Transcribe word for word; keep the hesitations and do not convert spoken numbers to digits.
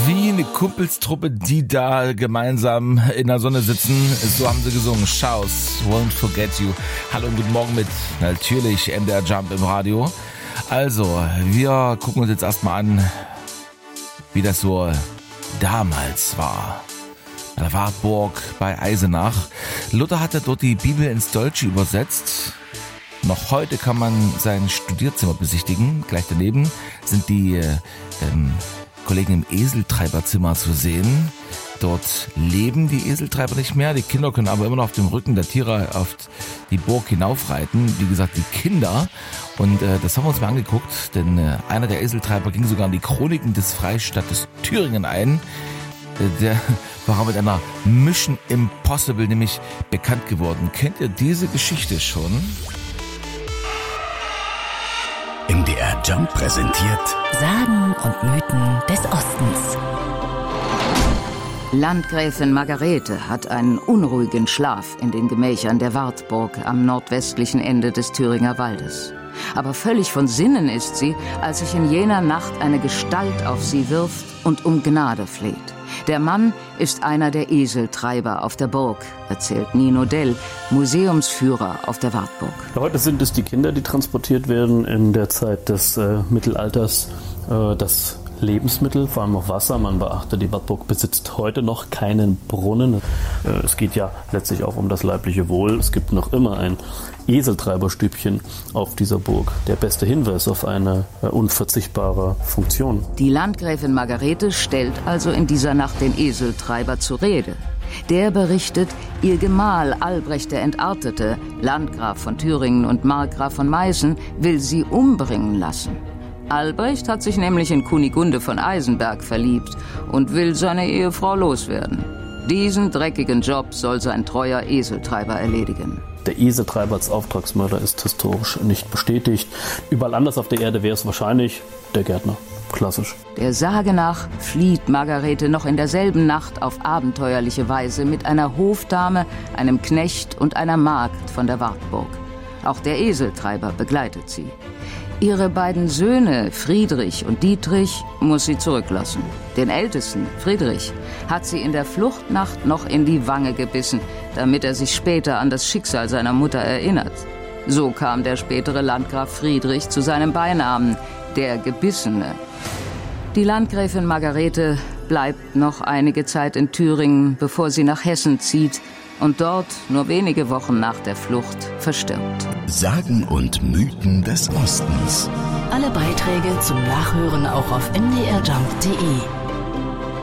Wie eine Kumpelstruppe, die da gemeinsam in der Sonne sitzen. So haben sie gesungen. Shouse, Won't Forget You. Hallo und guten Morgen mit natürlich M D R Jump im Radio. Also, wir gucken uns jetzt erstmal an, wie das so damals war. An der Wartburg bei Eisenach. Luther hatte dort die Bibel ins Deutsche übersetzt. Noch heute kann man sein Studierzimmer besichtigen. Gleich daneben sind die ähm, Kollegen im Eseltreiberzimmer zu sehen. Dort leben die Eseltreiber nicht mehr. Die Kinder können aber immer noch auf dem Rücken der Tiere auf die Burg hinaufreiten. Wie gesagt, die Kinder. Und äh, das haben wir uns mal angeguckt, denn äh, einer der Eseltreiber ging sogar in die Chroniken des Freistaates Thüringen ein. Äh, der war mit einer Mission Impossible nämlich bekannt geworden. Kennt ihr diese Geschichte schon? M D R Jump präsentiert Sagen und Mythen des Ostens. Landgräfin Margarete hat einen unruhigen Schlaf in den Gemächern der Wartburg am nordwestlichen Ende des Thüringer Waldes. Aber völlig von Sinnen ist sie, als sich in jener Nacht eine Gestalt auf sie wirft und um Gnade fleht. Der Mann ist einer der Eseltreiber auf der Burg, erzählt Nino Dell, Museumsführer auf der Wartburg. Heute sind es die Kinder, die transportiert werden. In der Zeit des äh, Mittelalters äh, das Lebensmittel, vor allem auch Wasser. Man beachte, die Wartburg besitzt heute noch keinen Brunnen. Äh, es geht ja letztlich auch um das leibliche Wohl. Es gibt noch immer ein Eseltreiberstübchen auf dieser Burg. Der beste Hinweis auf eine äh, unverzichtbare Funktion. Die Landgräfin Margarete stellt also in dieser Nacht den Eseltreiber zur Rede. Der berichtet, ihr Gemahl Albrecht der Entartete, Landgraf von Thüringen und Markgraf von Meißen, will sie umbringen lassen. Albrecht hat sich nämlich in Kunigunde von Eisenberg verliebt und will seine Ehefrau loswerden. Diesen dreckigen Job soll sein treuer Eseltreiber erledigen. Der Eseltreiber als Auftragsmörder ist historisch nicht bestätigt. Überall anders auf der Erde wäre es wahrscheinlich der Gärtner. Klassisch. Der Sage nach flieht Margarete noch in derselben Nacht auf abenteuerliche Weise mit einer Hofdame, einem Knecht und einer Magd von der Wartburg. Auch der Eseltreiber begleitet sie. Ihre beiden Söhne, Friedrich und Dietrich, muss sie zurücklassen. Den ältesten, Friedrich, hat sie in der Fluchtnacht noch in die Wange gebissen, damit er sich später an das Schicksal seiner Mutter erinnert. So kam der spätere Landgraf Friedrich zu seinem Beinamen, der Gebissene. Die Landgräfin Margarete bleibt noch einige Zeit in Thüringen, bevor sie nach Hessen zieht und dort nur wenige Wochen nach der Flucht verstirbt. Sagen und Mythen des Ostens. Alle Beiträge zum Nachhören auch auf m d r jump punkt d e.